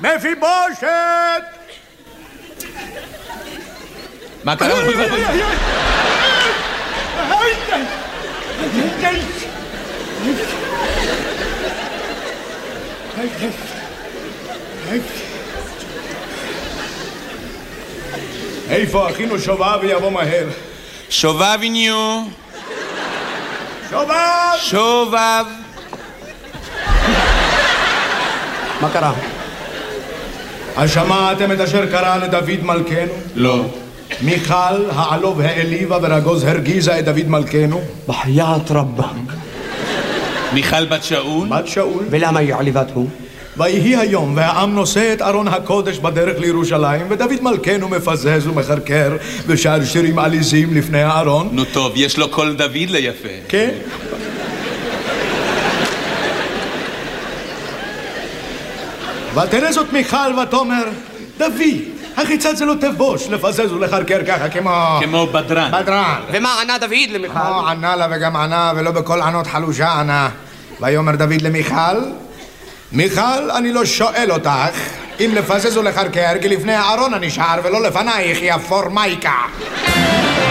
מפיבושת! מה קרה? איפה אחינו שובב יבוא מהר? שובביניו. שובב! שובב. מה קרה? אז שמעתם את אשר קרה לדוד מלכנו? לא. מיכל העלוב העליבה ורגוז הרגיזה את דוד מלכנו? בחיית רבה. מיכל בת שאול? בת שאול. ולמה היא עליבתו? ויהי היום והעם נושא את ארון הקודש בדרך לירושלים ודוד מלכנו מפזז ומחרקר ושר שירים עליזים לפני הארון. נו טוב, יש לו קול דוד ליפה. כן? ותראה זאת מיכל ותאמר דוד, החיצת זה לא תבוש לפזז ולחרקר ככה כמו בדרן. בדרן. ומה ענה דוד למיכל? ענה לה וגם ענה ולא בכל ענות חלושה ענה. ויאמר דוד למיכל, מיכל, אני לא שואל אותך אם לפזז ולחרקר כי לפני הארון אני שר ולא לפנייך יא פורמייקה.